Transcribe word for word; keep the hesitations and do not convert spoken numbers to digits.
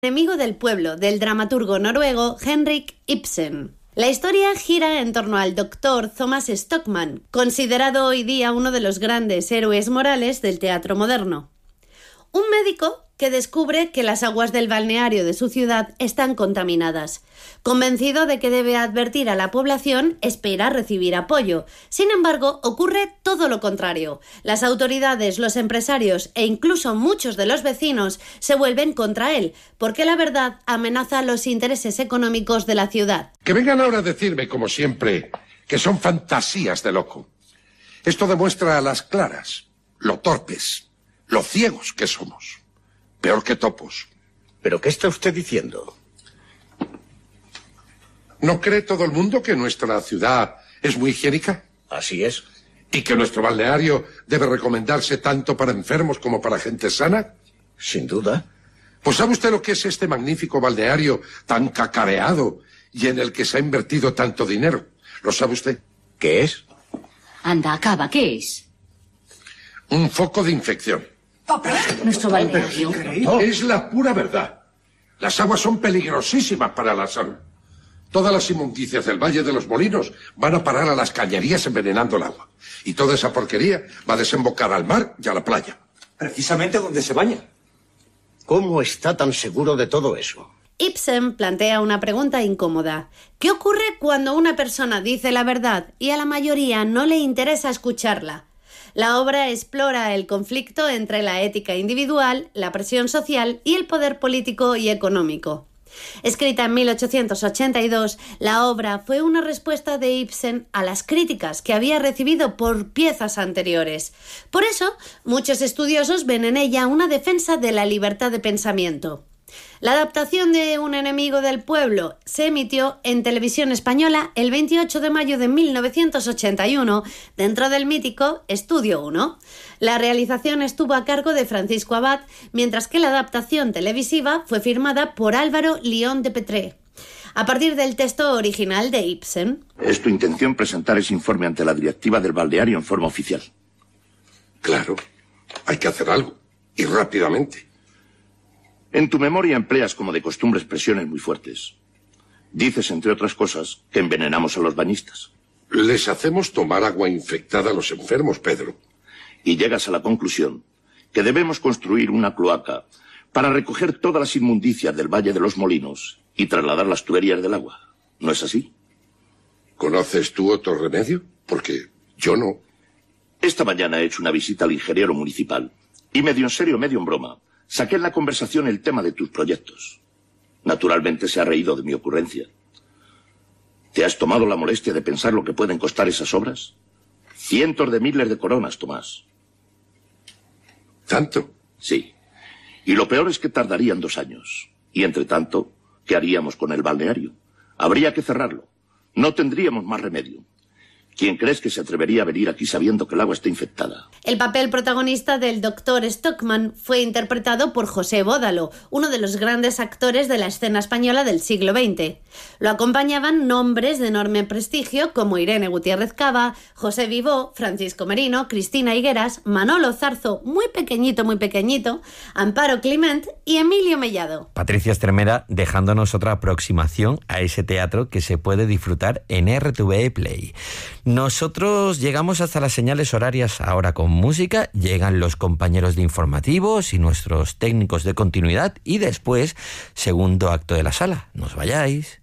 Enemigo del pueblo, del dramaturgo noruego Henrik Ibsen. La historia gira en torno al doctor Thomas Stockmann, considerado hoy día uno de los grandes héroes morales del teatro moderno. Un médico que descubre que las aguas del balneario de su ciudad están contaminadas. Convencido de que debe advertir a la población, espera recibir apoyo. Sin embargo, ocurre todo lo contrario. Las autoridades, los empresarios e incluso muchos de los vecinos se vuelven contra él, porque la verdad amenaza los intereses económicos de la ciudad. Que vengan ahora a decirme, como siempre, que son fantasías de loco. Esto demuestra a las claras lo torpes, lo ciegos que somos. Peor que topos. ¿Pero qué está usted diciendo? ¿No cree todo el mundo que nuestra ciudad es muy higiénica? Así es. ¿Y que nuestro balneario debe recomendarse tanto para enfermos como para gente sana? Sin duda. Pues ¿sabe usted lo que es este magnífico balneario tan cacareado y en el que se ha invertido tanto dinero? ¿Lo sabe usted? ¿Qué es? Anda, acaba, ¿qué es? Un foco de infección. Nuestro balneario. Es la pura verdad. Las aguas son peligrosísimas para la salud. Todas las inmundicias del Valle de los Molinos van a parar a las cañerías envenenando el agua. Y toda esa porquería va a desembocar al mar y a la playa. Precisamente donde se baña. ¿Cómo está tan seguro de todo eso? Ibsen plantea una pregunta incómoda. ¿Qué ocurre cuando una persona dice la verdad y a la mayoría no le interesa escucharla? La obra explora el conflicto entre la ética individual, la presión social y el poder político y económico. Escrita en mil ochocientos ochenta y dos, la obra fue una respuesta de Ibsen a las críticas que había recibido por piezas anteriores. Por eso, muchos estudiosos ven en ella una defensa de la libertad de pensamiento. La adaptación de Un enemigo del pueblo se emitió en televisión española el veintiocho de mayo de mil novecientos ochenta y uno dentro del mítico Estudio uno. La realización estuvo a cargo de Francisco Abad, mientras que la adaptación televisiva fue firmada por Álvaro Lión de Petré. A partir del texto original de Ibsen. ¿Es tu intención presentar ese informe ante la directiva del balneario en forma oficial? Claro, hay que hacer algo, y rápidamente. En tu memoria empleas como de costumbre expresiones muy fuertes. Dices, entre otras cosas, que envenenamos a los bañistas. Les hacemos tomar agua infectada a los enfermos, Pedro. Y llegas a la conclusión que debemos construir una cloaca para recoger todas las inmundicias del Valle de los Molinos y trasladar las tuberías del agua. ¿No es así? ¿Conoces tú otro remedio? Porque yo no. Esta mañana he hecho una visita al ingeniero municipal y medio en serio, medio en broma, saqué en la conversación el tema de tus proyectos. Naturalmente se ha reído de mi ocurrencia. ¿Te has tomado la molestia de pensar lo que pueden costar esas obras? Cientos de miles de coronas, Tomás. ¿Tanto? Sí. Y lo peor es que tardarían dos años. Y entre tanto, ¿qué haríamos con el balneario? Habría que cerrarlo. No tendríamos más remedio. ¿Quién crees que se atrevería a venir aquí sabiendo que el agua está infectada? El papel protagonista del doctor Stockmann fue interpretado por José Bódalo, uno de los grandes actores de la escena española del siglo veinte. Lo acompañaban nombres de enorme prestigio como Irene Gutiérrez Cava, José Vivó, Francisco Merino, Cristina Higueras, Manolo Zarzo, muy pequeñito, muy pequeñito, Amparo Climent y Emilio Mellado. Patricia Estremera dejándonos otra aproximación a ese teatro que se puede disfrutar en R T V E Play. Nosotros llegamos hasta las señales horarias ahora con música, llegan los compañeros de informativos y nuestros técnicos de continuidad y después, segundo acto de la sala. No os vayáis.